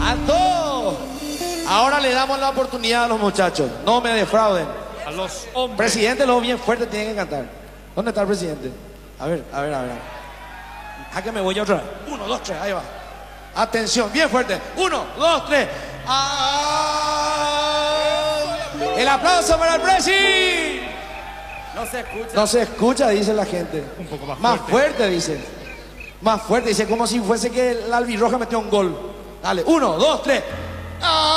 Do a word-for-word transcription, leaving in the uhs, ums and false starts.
A todos. Ahora le damos la oportunidad a los muchachos. No me defrauden. A los hombres. Presidente, lo bien fuerte tiene que cantar. ¿Dónde está el presidente? A ver, a ver, a ver. ¿A que me voy yo otra vez? Uno, dos, tres, ahí va. Atención, bien fuerte. Uno, dos, tres. ¡Ah! El aplauso para el presi. No se escucha. No se escucha, dice la gente. Un poco más Más fuerte. fuerte, dice. Más fuerte, dice como si fuese que la albirroja metió un gol. Dale, uno, dos, tres. ¡Ah!